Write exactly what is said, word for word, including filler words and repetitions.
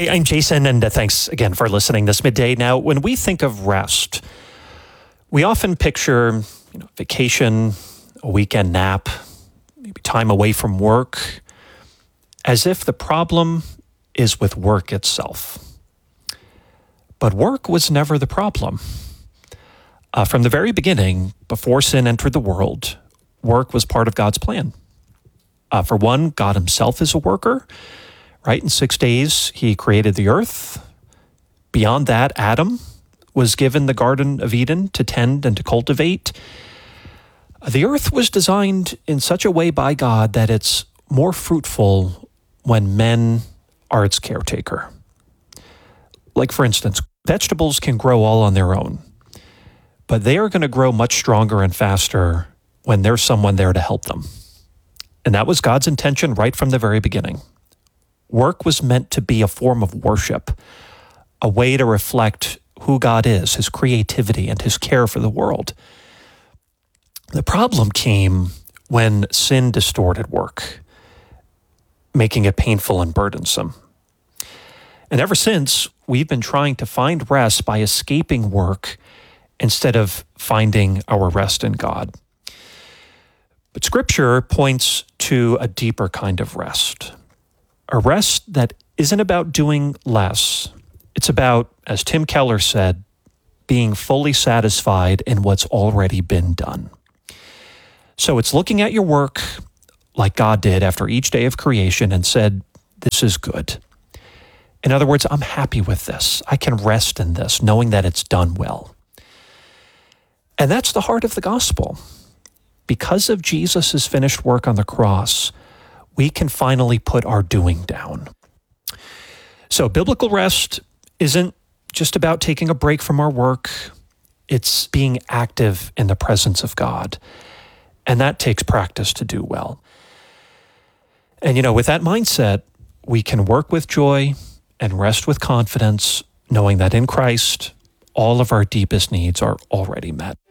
Hey, I'm Jason, and uh, thanks again for listening this midday. Now, when we think of rest, we often picture you know, vacation, a weekend nap, maybe time away from work, as if the problem is with work itself. But work was never the problem. Uh, from the very beginning, before sin entered the world, work was part of God's plan. Uh, for one, God himself is a worker. Right? In six days, he created the earth. Beyond that, Adam was given the Garden of Eden to tend and to cultivate. The earth was designed in such a way by God that it's more fruitful when men are its caretaker. Like, for instance, vegetables can grow all on their own, but they are going to grow much stronger and faster when there's someone there to help them. And that was God's intention right from the very beginning. Work was meant to be a form of worship, a way to reflect who God is, his creativity, and his care for the world. The problem came when sin distorted work, making it painful and burdensome. And ever since, we've been trying to find rest by escaping work instead of finding our rest in God. But Scripture points to a deeper kind of rest. A rest that isn't about doing less. It's about, as Tim Keller said, being fully satisfied in what's already been done. So it's looking at your work like God did after each day of creation and said, this is good. In other words, I'm happy with this. I can rest in this, knowing that it's done well. And that's the heart of the gospel. Because of Jesus' finished work on the cross, we can finally put our doing down. So biblical rest isn't just about taking a break from our work. It's being active in the presence of God. And that takes practice to do well. And, you know, with that mindset, we can work with joy and rest with confidence, knowing that in Christ, all of our deepest needs are already met.